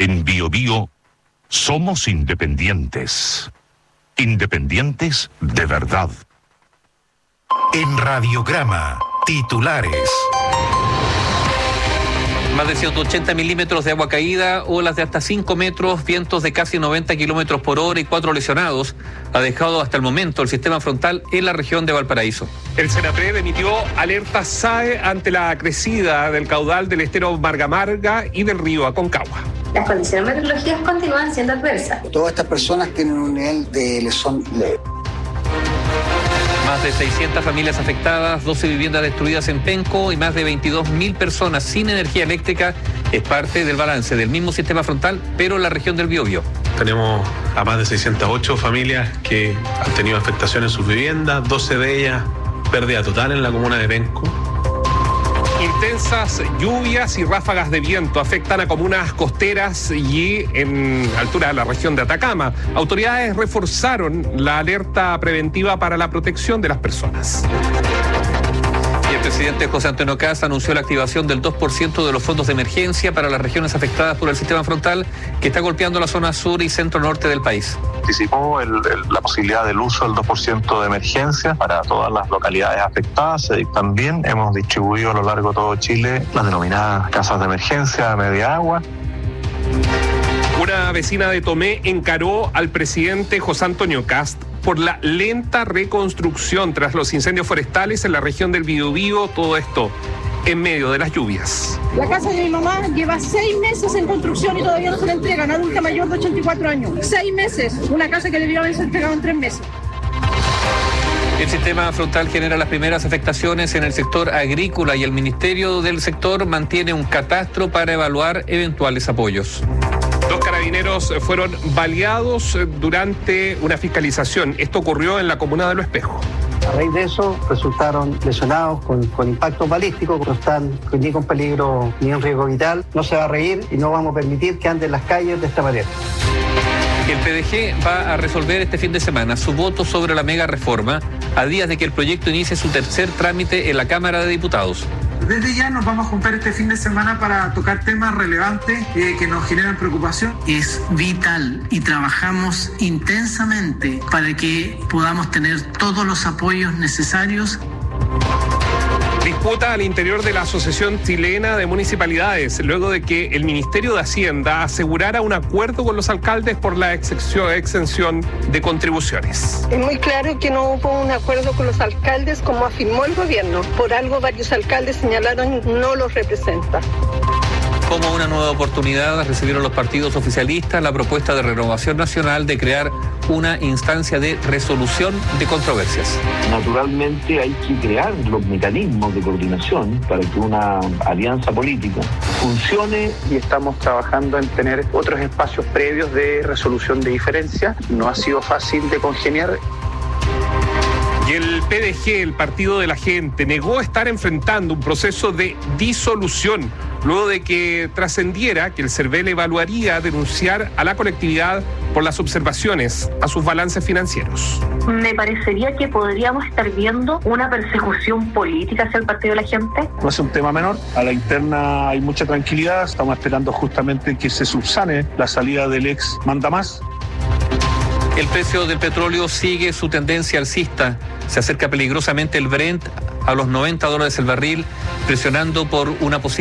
En BioBio somos independientes. Independientes de verdad. En Radiograma, titulares. Más de 180 milímetros de agua caída, olas de hasta 5 metros, vientos de casi 90 kilómetros por hora y 4 lesionados ha dejado hasta el momento el sistema frontal en la región de Valparaíso. El Senapred emitió alerta SAE ante la crecida del caudal del estero Marga Marga y del río Aconcagua. Las condiciones meteorológicas continúan siendo adversas. Todas estas personas tienen un nivel de lesión leve. Más de 600 familias afectadas, 12 viviendas destruidas en Penco y más de 22.000 personas sin energía eléctrica es parte del balance del mismo sistema frontal, pero en la región del Biobío. Tenemos a más de 608 familias que han tenido afectación en sus viviendas, 12 de ellas pérdida total en la comuna de Penco. Intensas lluvias y ráfagas de viento afectan a comunas costeras y en altura de la región de Atacama. Autoridades reforzaron la alerta preventiva para la protección de las personas. Y el presidente José Antonio Kast anunció la activación del 2% de los fondos de emergencia para las regiones afectadas por el sistema frontal que está golpeando la zona sur y centro-norte del país. Anticipó la posibilidad del uso del 2% de emergencia para todas las localidades afectadas. También hemos distribuido a lo largo de todo Chile las denominadas casas de emergencia a media agua. Una vecina de Tomé encaró al presidente José Antonio Kast por la lenta reconstrucción tras los incendios forestales en la región del Biobío, todo esto en medio de las lluvias. La casa de mi mamá lleva 6 meses en construcción y todavía no se la entregan, adulta mayor de 84 años. 6 meses, una casa que debió haberse entregado en 3 meses. El sistema frontal genera las primeras afectaciones en el sector agrícola y el Ministerio del Sector mantiene un catastro para evaluar eventuales apoyos. 2 carabineros fueron baleados durante una fiscalización. Esto ocurrió en la comuna de Lo Espejo. A raíz de eso resultaron lesionados con impactos balísticos, no están ni con peligro ni en riesgo vital. No se va a reír y no vamos a permitir que anden las calles de esta manera. El PDG va a resolver este fin de semana su voto sobre la mega reforma a días de que el proyecto inicie su tercer trámite en la Cámara de Diputados. Desde ya nos vamos a juntar este fin de semana para tocar temas relevantes que nos generan preocupación. Es vital y trabajamos intensamente para que podamos tener todos los apoyos necesarios. Disputa al interior de la Asociación Chilena de Municipalidades, luego de que el Ministerio de Hacienda asegurara un acuerdo con los alcaldes por la exención de contribuciones. Es muy claro que no hubo un acuerdo con los alcaldes, como afirmó el gobierno. Por algo varios alcaldes señalaron no los representa. Como una nueva oportunidad recibieron los partidos oficialistas la propuesta de Renovación Nacional de crear una instancia de resolución de controversias. Naturalmente hay que crear los mecanismos de coordinación para que una alianza política funcione y estamos trabajando en tener otros espacios previos de resolución de diferencias. No ha sido fácil de congeniar. Y el PDG, el Partido de la Gente, negó estar enfrentando un proceso de disolución luego de que trascendiera que el CERVEL evaluaría denunciar a la colectividad por las observaciones a sus balances financieros. Me parecería que podríamos estar viendo una persecución política hacia el Partido de la Gente. No es un tema menor, a la interna hay mucha tranquilidad, estamos esperando justamente que se subsane la salida del ex mandamás. El precio del petróleo sigue su tendencia alcista. Se acerca peligrosamente el Brent a los $90 el barril, presionando por una posible